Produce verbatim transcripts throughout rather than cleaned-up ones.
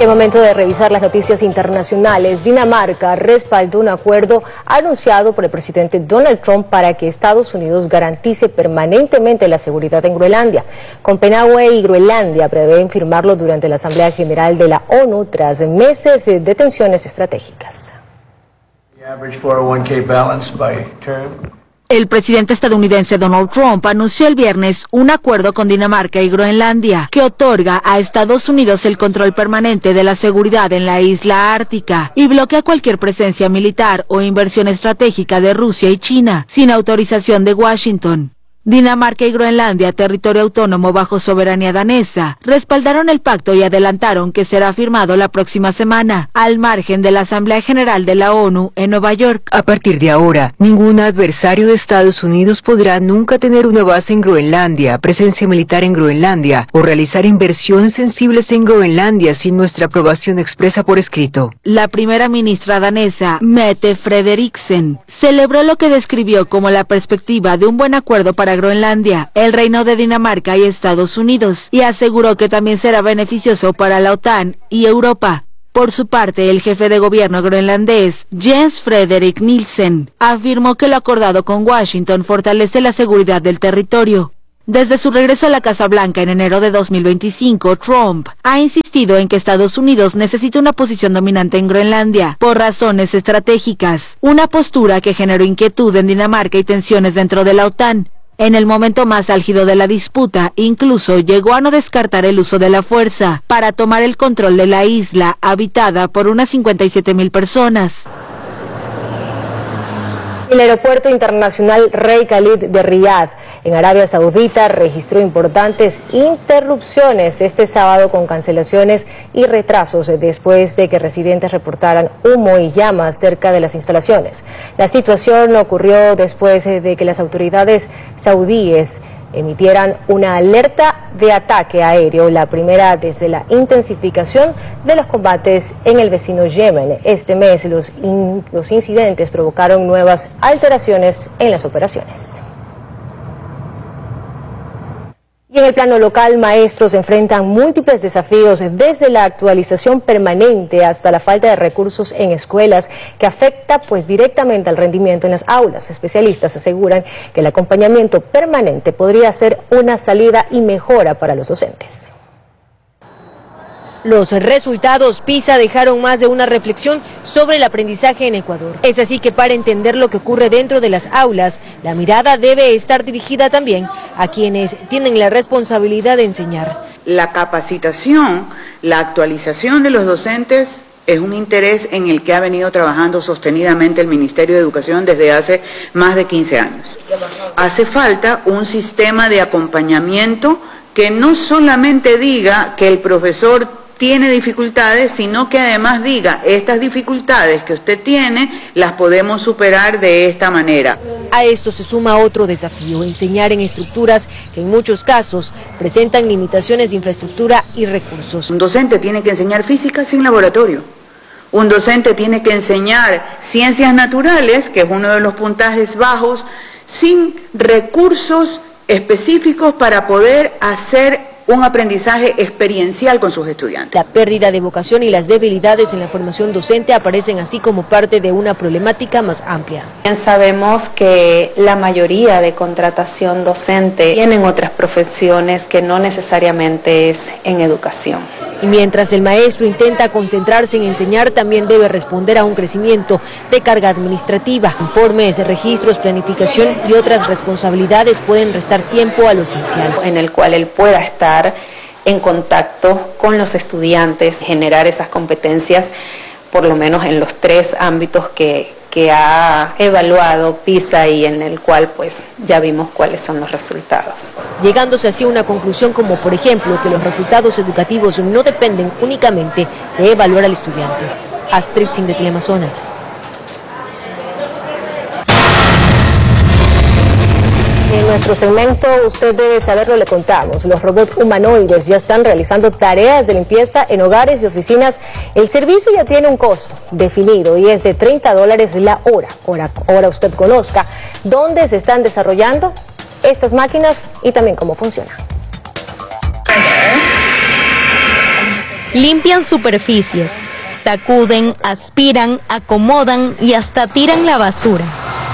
Es momento de revisar las noticias internacionales. Dinamarca respaldó un acuerdo anunciado por el presidente Donald Trump para que Estados Unidos garantice permanentemente la seguridad en Groenlandia. Copenhague y Groenlandia prevén firmarlo durante la Asamblea General de la ONU tras meses de tensiones estratégicas. El presidente estadounidense Donald Trump anunció el viernes un acuerdo con Dinamarca y Groenlandia que otorga a Estados Unidos el control permanente de la seguridad en la isla ártica y bloquea cualquier presencia militar o inversión estratégica de Rusia y China sin autorización de Washington. Dinamarca y Groenlandia, territorio autónomo bajo soberanía danesa, respaldaron el pacto y adelantaron que será firmado la próxima semana, al margen de la Asamblea General de la ONU en Nueva York. A partir de ahora, ningún adversario de Estados Unidos podrá nunca tener una base en Groenlandia, presencia militar en Groenlandia o realizar inversiones sensibles en Groenlandia sin nuestra aprobación expresa por escrito. La primera ministra danesa, Mette Frederiksen, celebró lo que describió como la perspectiva de un buen acuerdo para Groenlandia, el Reino de Dinamarca y Estados Unidos, y aseguró que también será beneficioso para la OTAN y Europa. Por su parte, el jefe de gobierno groenlandés, Jens Frederik Nielsen, afirmó que lo acordado con Washington fortalece la seguridad del territorio. Desde su regreso a la Casa Blanca en enero de dos mil veinticinco, Trump ha insistido en que Estados Unidos necesita una posición dominante en Groenlandia por razones estratégicas, una postura que generó inquietud en Dinamarca y tensiones dentro de la OTAN. En el momento más álgido de la disputa, incluso llegó a no descartar el uso de la fuerza para tomar el control de la isla, habitada por unas cincuenta y siete mil personas. El aeropuerto internacional Rey Khalid de Riyadh, en Arabia Saudita, registró importantes interrupciones este sábado con cancelaciones y retrasos después de que residentes reportaran humo y llamas cerca de las instalaciones. La situación ocurrió después de que las autoridades saudíes emitieran una alerta de ataque aéreo, la primera desde la intensificación de los combates en el vecino Yemen. Este mes los, in, los incidentes provocaron nuevas alteraciones en las operaciones. Y en el plano local, maestros enfrentan múltiples desafíos, desde la actualización permanente hasta la falta de recursos en escuelas, que afecta pues directamente al rendimiento en las aulas. Especialistas aseguran que el acompañamiento permanente podría ser una salida y mejora para los docentes. Los resultados PISA dejaron más de una reflexión sobre el aprendizaje en Ecuador. Es así que para entender lo que ocurre dentro de las aulas, la mirada debe estar dirigida también a quienes tienen la responsabilidad de enseñar. La capacitación, la actualización de los docentes es un interés en el que ha venido trabajando sostenidamente el Ministerio de Educación desde hace más de quince años. Hace falta un sistema de acompañamiento que no solamente diga que el profesor tiene dificultades, sino que además diga, estas dificultades que usted tiene, las podemos superar de esta manera. A esto se suma otro desafío, enseñar en estructuras que en muchos casos presentan limitaciones de infraestructura y recursos. Un docente tiene que enseñar física sin laboratorio. Un docente tiene que enseñar ciencias naturales, que es uno de los puntajes bajos, sin recursos específicos para poder hacer un aprendizaje experiencial con sus estudiantes. La pérdida de vocación y las debilidades en la formación docente aparecen así como parte de una problemática más amplia. Bien sabemos que la mayoría de contratación docente tienen otras profesiones que no necesariamente es en educación. Y mientras el maestro intenta concentrarse en enseñar, también debe responder a un crecimiento de carga administrativa. Informes, registros, planificación y otras responsabilidades pueden restar tiempo a lo esencial. En el cual él pueda estar en contacto con los estudiantes, generar esas competencias, por lo menos en los tres ámbitos que, que ha evaluado PISA y en el cual pues ya vimos cuáles son los resultados. Llegándose así a una conclusión como, por ejemplo, que los resultados educativos no dependen únicamente de evaluar al estudiante. Astrid Singh, de Teleamazonas. En nuestro segmento Usted Debe Saberlo le contamos, los robots humanoides ya están realizando tareas de limpieza en hogares y oficinas. El servicio ya tiene un costo definido y es de treinta dólares la hora. Ahora, ahora usted conozca dónde se están desarrollando estas máquinas y también cómo funcionan. Limpian superficies, sacuden, aspiran, acomodan y hasta tiran la basura.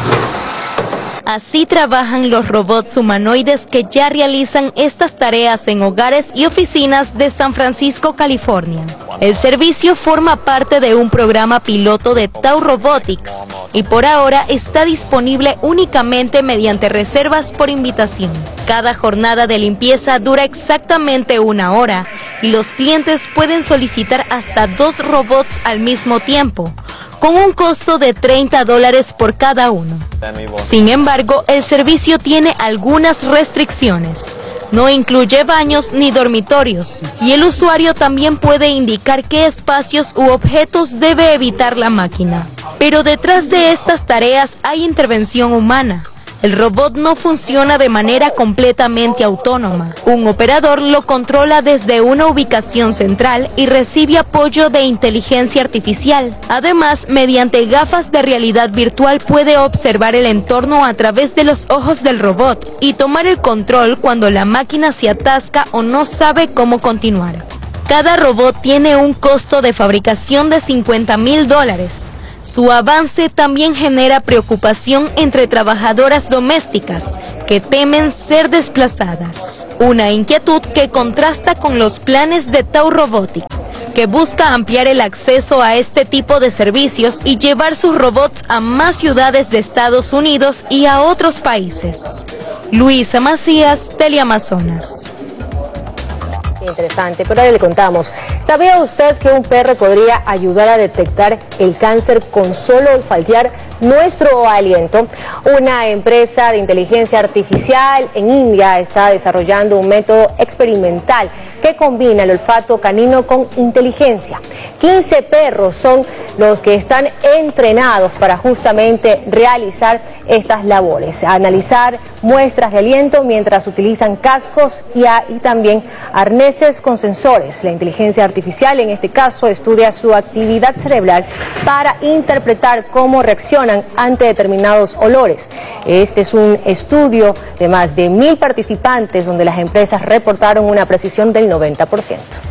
Así trabajan los robots humanoides que ya realizan estas tareas en hogares y oficinas de San Francisco, California. El servicio forma parte de un programa piloto de Tau Robotics y por ahora está disponible únicamente mediante reservas por invitación. Cada jornada de limpieza dura exactamente una hora y los clientes pueden solicitar hasta dos robots al mismo tiempo, con un costo de treinta dólares por cada uno. Sin embargo, el servicio tiene algunas restricciones. No incluye baños ni dormitorios, y el usuario también puede indicar qué espacios u objetos debe evitar la máquina. Pero detrás de estas tareas hay intervención humana. El robot no funciona de manera completamente autónoma. Un operador lo controla desde una ubicación central y recibe apoyo de inteligencia artificial. Además, mediante gafas de realidad virtual puede observar el entorno a través de los ojos del robot y tomar el control cuando la máquina se atasca o no sabe cómo continuar. Cada robot tiene un costo de fabricación de cincuenta mil dólares. Su avance también genera preocupación entre trabajadoras domésticas que temen ser desplazadas. Una inquietud que contrasta con los planes de Tau Robotics, que busca ampliar el acceso a este tipo de servicios y llevar sus robots a más ciudades de Estados Unidos y a otros países. Luisa Macías, Teleamazonas. Interesante, pero ahora le contamos. ¿Sabía usted que un perro podría ayudar a detectar el cáncer con solo olfatear nuestro aliento? Una empresa de inteligencia artificial en India está desarrollando un método experimental que combina el olfato canino con inteligencia. quince perros son los que están entrenados para justamente realizar estas labores, analizar muestras de aliento mientras utilizan cascos y, a, y también arneses con sensores. La inteligencia artificial en este caso estudia su actividad cerebral para interpretar cómo reaccionan ante determinados olores. Este es un estudio de más de mil participantes donde las empresas reportaron una precisión del noventa por ciento.